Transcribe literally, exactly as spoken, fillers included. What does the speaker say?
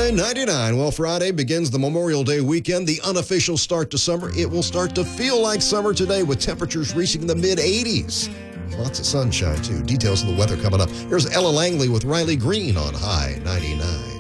High ninety-nine. Well, Friday begins the Memorial Day weekend, the unofficial start to summer. It will start to feel like summer today with temperatures reaching the mid eighties. Lots of sunshine, too. Details of the weather coming up. Here's Ella Langley with Riley Green on High ninety-nine.